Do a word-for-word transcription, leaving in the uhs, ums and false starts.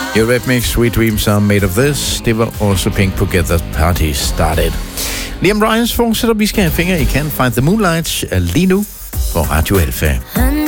Eurythmics, Sweet Dreams Are Made of This. Det var også Pink på Get The Party Started. Liam Ryans fortsætter, vi skal have fingre i Can't Find the Moonlight lige nu på Radio Alpha.